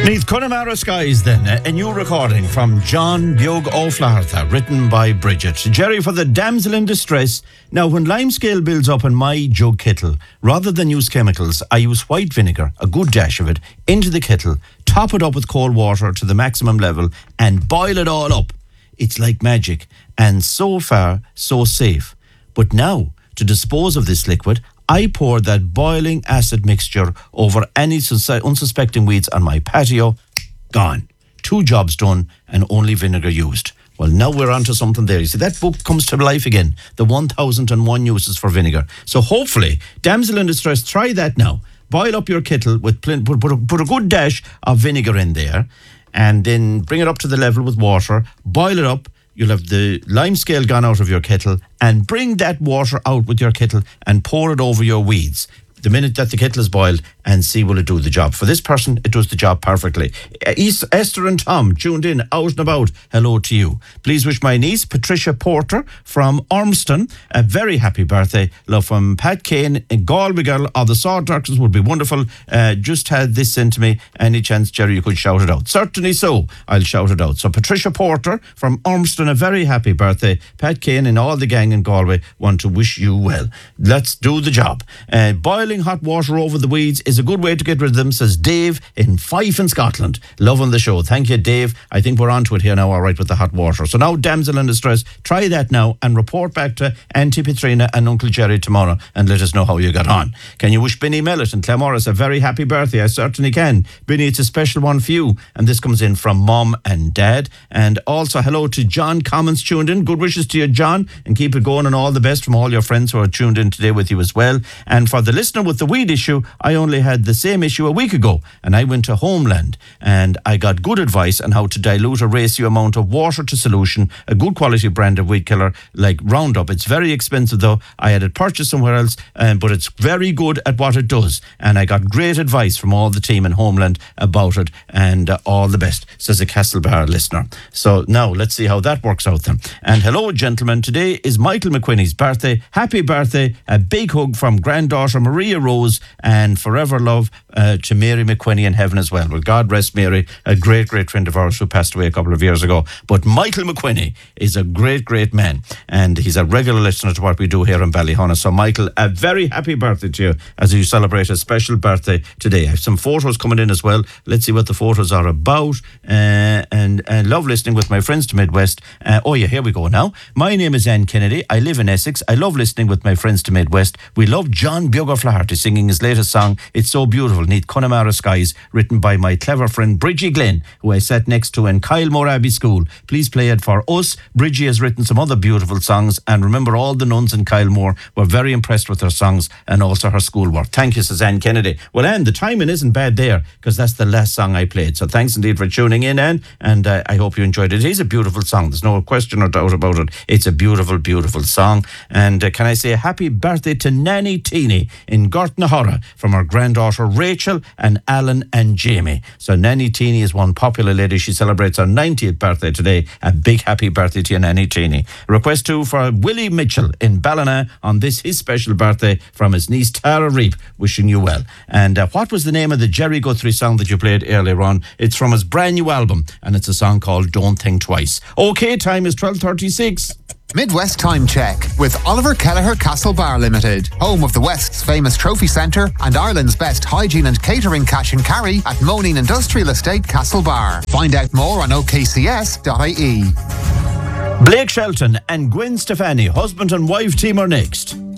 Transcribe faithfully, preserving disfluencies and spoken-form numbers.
Neath Connemara Skies then, a new recording from John Beag O'Flaherty, written by Bridget. Jerry, for the damsel in distress. Now, when limescale builds up in my jug kettle, rather than use chemicals, I use white vinegar, a good dash of it, into the kettle, top it up with cold water to the maximum level, and boil it all up. It's like magic, and so far, so safe. But now, to dispose of this liquid, I pour that boiling acid mixture over any sus- unsuspecting weeds on my patio. Gone. Two jobs done and only vinegar used. Well, now we're on to something there. You see, that book comes to life again. The one thousand one uses for vinegar. So hopefully, damsel in distress, try that now. Boil up your kettle with pl- put, put, a, put a good dash of vinegar in there, and then bring it up to the level with water. Boil it up. You'll have the lime scale gone out of your kettle, and bring that water out with your kettle and pour it over your weeds the minute that the kettle is boiled, and see will it do the job. For this person, it does the job perfectly. East, Esther and Tom tuned in, out and about. Hello to you. Please wish my niece, Patricia Porter from Ormston, a very happy birthday. Love from Pat Kane in Galway girl. Oh, the Sword Darkness would be wonderful. Uh, just had this sent to me. Any chance, Jerry, you could shout it out? Certainly so. I'll shout it out. So Patricia Porter from Ormston, a very happy birthday. Pat Kane and all the gang in Galway want to wish you well. Let's do the job. Uh, boiling hot water over the weeds is a good way to get rid of them, says Dave in Fife in Scotland. Loving the show. Thank you, Dave. I think we're on to it here now, all right, with the hot water. So now, damsel in distress, try that now and report back to Auntie Petrina and Uncle Jerry tomorrow and let us know how you got on. Can you wish Binny Mellett and Clamorris a very happy birthday? I certainly can. Binny, it's a special one for you. And this comes in from Mum and Dad. And also hello to John Commons tuned in. Good wishes to you, John, and keep it going, and all the best from all your friends who are tuned in today with you as well. And for the listener with the weed issue, I only had the same issue a week ago, and I went to Homeland and I got good advice on how to dilute a ratio amount of water to solution, a good quality brand of weed killer like Roundup. It's very expensive though. I had it purchased somewhere else, um, but it's very good at what it does, and I got great advice from all the team in Homeland about it, and uh, all the best, says a Castlebar listener. So now let's see how that works out then. And hello, gentlemen, today is Michael McQuinney's birthday. Happy birthday. A big hug from granddaughter Maria Rose, and forever love uh, to Mary McQuinney in heaven as well. Well, God rest Mary, a great, great friend of ours who passed away a couple of years ago. But Michael McQuinney is a great, great man, and he's a regular listener to what we do here in Ballyhonor. So, Michael, a very happy birthday to you as you celebrate a special birthday today. I have some photos coming in as well. Let's see what the photos are about. Uh, and uh, love listening with my friends to Midwest. Uh, oh, yeah, here we go now. My name is Anne Kennedy. I live in Essex. I love listening with my friends to Midwest. We love John Beag O'Flaherty singing his latest song, It's So Beautiful, Neath Connemara Skies, written by my clever friend Bridgie Glenn, who I sat next to in Kylemore Abbey School. Please play it for us. Bridgie has written some other beautiful songs, and remember, all the nuns in Kylemore were very impressed with her songs and also her schoolwork. Thank you, says Anne Kennedy. Well, Anne, the timing isn't bad there, because that's the last song I played. So thanks indeed for tuning in, Anne, and uh, I hope you enjoyed it. It is a beautiful song. There's no question or doubt about it. It's a beautiful, beautiful song. And uh, can I say a happy birthday to Nanny Teeny in Gortnahora from her granddaughter Rachel and Alan and Jamie. So Nanny Teeny is one popular lady. She celebrates her ninetieth birthday today. A big happy birthday to you, Nanny Teeny. Request too for Willie Mitchell in Ballina on this his special birthday from his niece Tara Reap, wishing you well. And uh, what was the name of the Jerry Guthrie song that you played earlier on? It's from his brand new album, and it's a song called Don't Think Twice. Okay, time is twelve thirty-six. Midwest Time Check with Oliver Kelleher Castlebar Limited, home of the West's famous trophy centre and Ireland's best hygiene and catering cash and carry at Moneen Industrial Estate, Castlebar. Find out more on o k c s dot i e. Blake Shelton and Gwen Stefani, husband and wife team, are next.